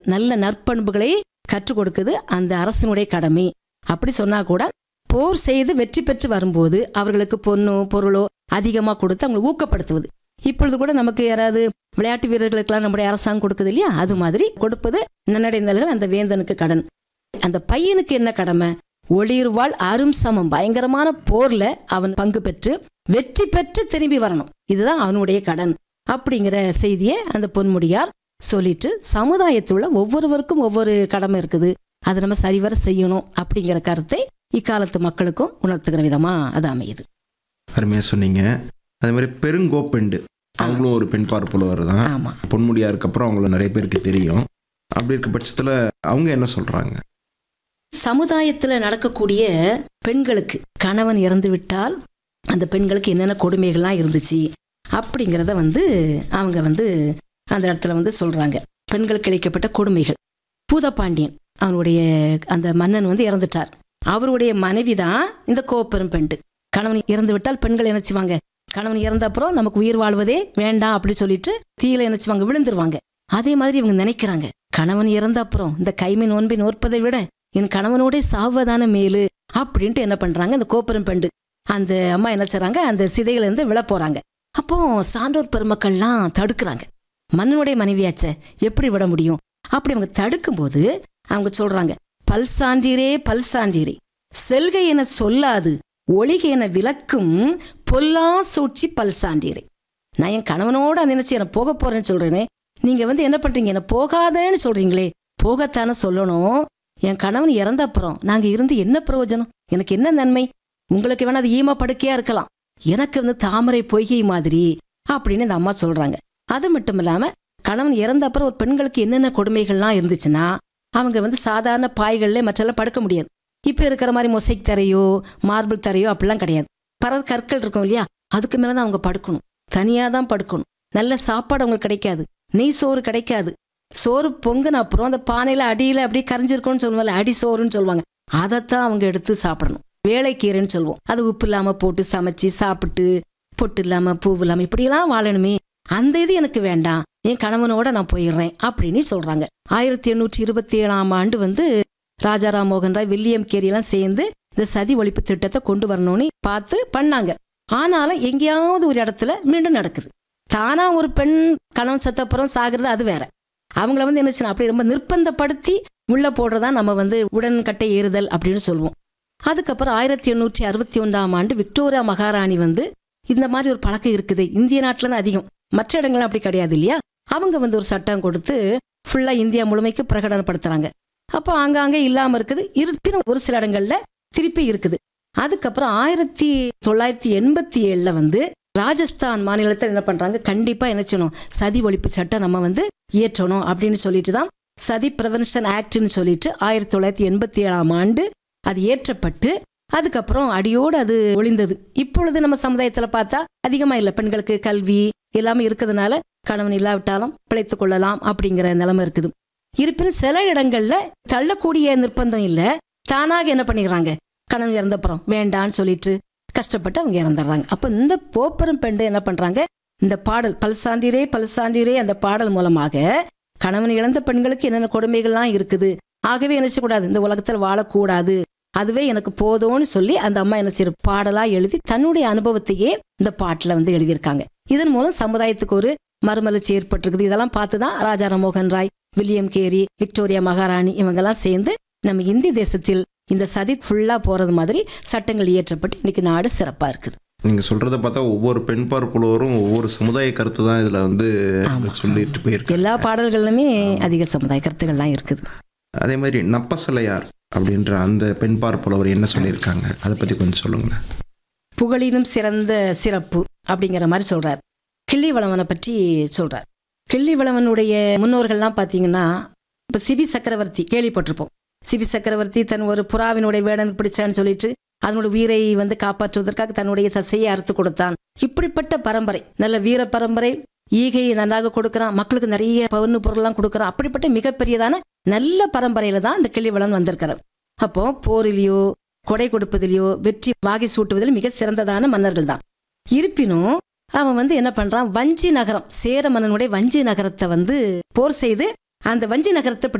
நல்ல நற்பண்புகளை கற்றுக் கொடுக்குது அந்த அரசனுடைய கடமை. அப்படி சொன்னா கூட போர் செய்து வெற்றி பெற்று வரும்போது அவர்களுக்கு பொண்ணோ பொருளோ அதிகமாக கொடுத்து அவங்களை ஊக்கப்படுத்துவது. இப்பொழுது கூட நமக்கு யாராவது விளையாட்டு வீரர்களுக்கெல்லாம் நம்முடைய அரசாங்கம் கொடுக்குது இல்லையா, அது மாதிரி கொடுப்பது நன்னடைந்தல்கள் அந்த வேந்தனுக்கு கடன். அந்த பையனுக்கு என்ன கடமை? ஒளிர்வாள் அரும் சமம், பயங்கரமான போர்ல அவன் பங்கு பெற்று வெற்றி பெற்று திரும்பி வரணும், இதுதான் அவனுடைய கடன் அப்படிங்கிற செய்தியை அந்த பொன்முடியார் சொல்லிட்டு சமுதாயத்துள்ள ஒவ்வொருவருக்கும் ஒவ்வொரு கடமை இருக்குது, அதை நம்ம சரிவர செய்யணும் அப்படிங்கிற கருத்தை இக்காலத்து மக்களுக்கும் உணர்த்துகிற விதமா அது அமையுது. அருமையா சொன்னீங்க. அதே மாதிரி பெருங்கோப்பெண்டு அவங்களும் ஒரு பெண் பார்ப்புலவர் தான். ஆமா, பொன்முடியாருக்கு அப்புறம் அவங்கள நிறைய பேருக்கு தெரியும். அப்படி இருக்க பட்சத்துல அவங்க என்ன சொல்றாங்க? சமுதாயத்துல நடக்கக்கூடிய பெண்களுக்கு கணவன் இறந்து விட்டால் அந்த பெண்களுக்கு என்னென்ன கொடுமைகள்லாம் இருந்துச்சு அப்படிங்கிறத அவங்க அந்த இடத்துல சொல்றாங்க. பெண்களுக்கு இழைக்கப்பட்ட கொடுமைகள். பூதப்பாண்டியன் அவனுடைய அந்த மன்னன் இறந்துட்டார். அவருடைய மனைவி தான் இந்த கோப்பெரும் பெண்டு. கணவன் இறந்து விட்டால் பெண்கள் நினைச்சுவாங்க, கணவன் இறந்த அப்புறம் நமக்கு உயிர் வாழ்வதே வேண்டாம் அப்படி சொல்லிட்டு தீயில நினைச்சுவாங்க, விழுந்துருவாங்க. அதே மாதிரி இவங்க நினைக்கிறாங்க, கணவன் இறந்த அப்புறம் இந்த கைமை நோன்பை நோற்பதை விட என் கணவனோட சாவதான மேலு அப்படின்ட்டு என்ன பண்றாங்க, இந்த கோப்பெரும் பெண்டு அந்த அம்மா என்ன செய்றாங்க, அந்த சிதையில இருந்து விழ போறாங்க. அப்போ சான்றோர் பெருமக்கள்லாம் தடுக்கிறாங்க. மன்னனுடைய மனைவியாச்ச எப்படி விட முடியும்? அப்படி அவங்க தடுக்கும் போது அவங்க சொல்றாங்க, பல்சான்றீரே பல்சான்றீரே, செல்கை என சொல்லாது ஒளிகை என விளக்கும் பொல்லா சூழ்ச்சி பல்சான்றீரே. நான் என் கணவனோட நினைச்சு என்ன போக போறேன்னு சொல்றேனே, நீங்க என்ன பண்றீங்க, என்ன போகாதேன்னு சொல்றீங்களே. போகத்தானே சொல்லணும். என் கணவன் இறந்த அப்புறம் நாங்க இருந்து என்ன பிரயோஜனம், எனக்கு என்ன நன்மை? உங்களுக்கு வேணா அது ஈம படுக்கையா இருக்கலாம், எனக்கு தாமரை பொய்கை மாதிரி அப்படின்னு இந்த அம்மா சொல்றாங்க. அது மட்டும் இல்லாம கணவன் இறந்த அப்புறம் ஒரு பெண்களுக்கு என்னென்ன கொடுமைகள்லாம் இருந்துச்சுன்னா, அவங்க சாதாரண பாய்கள்ல மற்றெல்லாம் படுக்க முடியாது. இப்ப இருக்கிற மாதிரி மொசைக் தரையோ மார்பிள் தரையோ அப்படிலாம் கிடையாது. பரவ கற்கள் இருக்கும் இல்லையா, அதுக்கு மேலதான் அவங்க படுக்கணும், தனியா தான் படுக்கணும். நல்ல சாப்பாடு அவங்களுக்கு கிடைக்காது, நெய் சோறு கிடைக்காது. சோறு பொங்குன அப்புறம் அந்த பானையில அடியில அப்படியே கரைஞ்சிருக்கும்னு சொல்லுவாங்க, அடி சோறுன்னு சொல்லுவாங்க. அதைத்தான் அவங்க எடுத்து சாப்பிடணும். வேலைக்கீரைன்னு சொல்லுவோம், அது உப்பு இல்லாம போட்டு சமைச்சு சாப்பிட்டு பொட்டு இல்லாம பூ இல்லாம இப்படியெல்லாம் வாழணுமே, அந்த இது எனக்கு வேண்டாம், என் கணவனோட நான் போயிடுறேன் அப்படின்னு சொல்றாங்க. 1827 ராஜாராம் மோகன் ராய், வில்லியம் கேரி எல்லாம் சேர்ந்து இந்த சதி ஒழிப்பு திட்டத்தை கொண்டு வரணும்னு பார்த்து பண்ணாங்க. ஆனாலும் எங்கேயாவது ஒரு இடத்துல மீண்டும் நடக்குது. தானா ஒரு பெண் கணவன் சத்தப்புறம் சாகிறது அது வேற. அவங்கள என்னச்சுன்னா அப்படி ரொம்ப நிர்பந்தப்படுத்தி உள்ள போடுறதா நம்ம உடன்கட்டை ஏறுதல் அப்படின்னு சொல்லுவோம். அதுக்கப்புறம் 1861 விக்டோரியா மகாராணி இந்த மாதிரி ஒரு பழக்கம் இருக்குது இந்திய நாட்டுல தான் அதிகம், மற்ற இடங்கள்லாம் அப்படி கிடையாது இல்லையா. அவங்க ஒரு சட்டம் கொடுத்து ஃபுல்லா இந்தியா முழுமைக்கு பிரகடனப்படுத்துறாங்க. அப்போ ஆங்காங்கே இல்லாம இருக்குது, இருப்பினும் ஒரு சில இடங்கள்ல திருப்பி இருக்குது. அதுக்கப்புறம் 1987 ராஜஸ்தான் மாநிலத்தில் என்ன பண்றாங்க, கண்டிப்பா என்ன செய்யணும், சதி ஒழிப்பு சட்டம் நம்ம இயற்றணும் அப்படின்னு சொல்லிட்டு தான் சதி பிரிவென்ஷன் ஆக்ட்னு சொல்லிட்டு 1987 அது இயற்றப்பட்டு அதுக்கப்புறம் அடியோடு அது ஒளிந்தது. இப்பொழுது நம்ம சமுதாயத்துல பார்த்தா அதிகமா இல்லை, பெண்களுக்கு கல்வி எல்லாமே இருக்கிறதுனால கணவன் இல்லாவிட்டாலும் பிழைத்துக் கொள்ளலாம் அப்படிங்கிற நிலைமை இருக்குது. இருப்பினும் சில இடங்கள்ல தள்ளக்கூடிய நிர்பந்தம் இல்ல, தானாக என்ன பண்ணிடுறாங்க, கணவன் இறந்தப்புறம் வேண்டான்னு சொல்லிட்டு கஷ்டப்பட்டு அவங்க இறந்துடுறாங்க. அப்ப இந்த போப்பெரும் பெண்டு என்ன பண்றாங்க, இந்த பாடல் பல்சான்றீரே பல்சான்றீரே அந்த பாடல் மூலமாக கணவன் இழந்த பெண்களுக்கு என்னென்ன கொடுமைகள்லாம் இருக்குது, ஆகவே என்ன செய்யக்கூடாது, இந்த உலகத்தில் வாழக்கூடாது, அதுவே எனக்கு போதும்னு சொல்லி அந்த அம்மா என்ன செய்ய பாடலா எழுதி தன்னுடைய அனுபவத்தையே இந்த பாட்டுல எழுதியிருக்காங்க. இதன் மூலம் சமுதாயத்துக்கு ஒரு மறுமலர்ச்சி ஏற்பட்டிருக்குது. இதெல்லாம் பார்த்துதான் ராஜாராம் மோகன் ராய், வில்லியம் கேரி, விக்டோரியா மகாராணி இவங்கெல்லாம் சேர்ந்து நம்ம இந்திய தேசத்தில் இந்த சதி ஃபுல்லா போறது மாதிரி சட்டங்கள் இயற்றப்பட்டு இன்னைக்கு நாடு சிறப்பா இருக்குது. நீங்க சொல்றத பார்த்தா ஒவ்வொரு பெண் பார்ப்புலவரும் ஒவ்வொரு சமுதாய கருத்து தான் இதுல சொல்லிட்டு போயிருக்கு. எல்லா பாடல்களுமே அதிக சமுதாய கருத்துக்கள்லாம் இருக்குது. அதே மாதிரி நப்பசலையார் அப்படின்ற அந்த பெண் பார்ப்புலவர் என்ன சொல்லியிருக்காங்க, அதை பத்தி கொஞ்சம் சொல்லுங்க. புகழினும் சிறந்த சிறப்பு அப்படிங்கிற மாதிரி சொல்றார். கிள்ளிவளவனை பற்றி சொல்றார். கிள்ளிவளவனுடைய முன்னோர்கள்லாம் பார்த்தீங்கன்னா, இப்போ சிபி சக்கரவர்த்தி கேள்விப்பட்டிருப்போம். சிபி சக்கரவர்த்தி தன் ஒரு புறாவினுடைய வேடன் பிடிச்சான்னு சொல்லிட்டு அதனோட உயிரை காப்பாற்றுவதற்காக தன்னுடைய தசையை அறுத்து கொடுத்தான். இப்படிப்பட்ட பரம்பரை, நல்ல வீர பரம்பரை, ஈகையை நன்றாக கொடுக்கறான், மக்களுக்கு நிறைய பவுன்னு பொருள்லாம் கொடுக்கறான். அப்படிப்பட்ட மிகப்பெரியதான நல்ல பரம்பரையில தான் இந்த கிள்ளிவளவன் வந்திருக்கிறார். அப்போ போரிலேயோ கொடை கொடுப்பதிலையோ வெற்றி வாகை சூட்டுவதில் மிக சிறந்ததான மன்னர்கள் தான். இருப்பினும் அவன் என்ன பண்றான், வஞ்சி நகரம், சேர மன்னனுடைய வஞ்சி நகரத்தை போர் செய்து அந்த வஞ்சி நகரத்தை